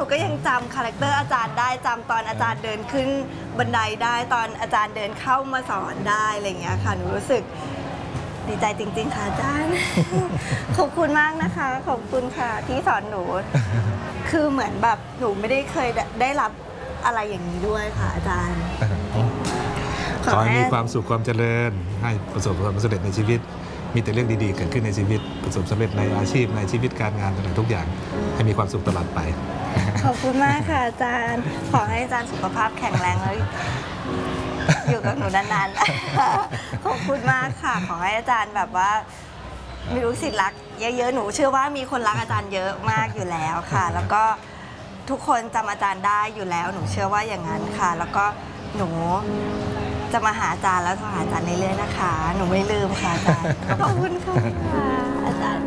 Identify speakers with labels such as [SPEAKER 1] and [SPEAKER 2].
[SPEAKER 1] นูก็ยังจำคาแรคเตอร์อาจารย์ได้จำตอนอาจารย์เดินขึ้นบันไดได้ตอนอาจารย์เดินเข้ามาสอนได้อะไรอย่างเงี้ยค่ะหนูรู้สึกดีใจจริงๆค่ะอาจารย์ ขอบคุณมากนะคะขอบคุณค่ะที่สอนหนู คือเหมือนแบบหนูไม่ได้เคยได้รับอะไรอย่างนี้ด้วยค่ะอาจารย์
[SPEAKER 2] ขอให้มีความสุขความเจริญให้ประสบความสำเร็จในชีวิตมีแต่เรื่องดีๆเกิดขึ้นในชีวิตประสบสำเร็จในอาชีพในชีวิตการงานต่างๆทุกอย่างให้มีความสุขตลอดไป
[SPEAKER 1] ขอบคุณมากค่ะอาจารย์ขอให้อาจารย์สุขภาพแข็งแรงแล้วอยู่กับหนูนานๆ ขอบคุณมากค่ะขอให้อาจารย์แบบว่ามีลูกศิษย์รักเยอะๆหนูเชื่อว่ามีคนรักอาจารย์เยอะมากอยู่แล้วค่ะ แล้วก็ทุกคนจำอาจารย์ได้อยู่แล้วหนูเชื่อว่าอย่างนั้นค่ะ แล้วก็หนูจะมาหาอาจารย์แล้วโทรหาอาจารย์เรื่อยๆนะคะหนูไม่ลืมค่ะอาจารย์ขอบคุณค่ะอาจารย์